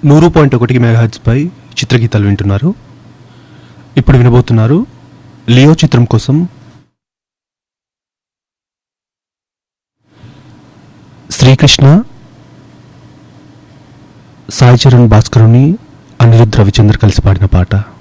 100.1 megahertz పై చిత్రగీతాలు వింటున్నారు. ఇప్పుడు వినబోతున్నారు లియో చిత్రం కోసం శ్రీకృష్ణ, సాయి చరణ్ భాస్కరుని, అనిరుద్ధ్ రవిచంద్ర కలిసి పాడిన పాట.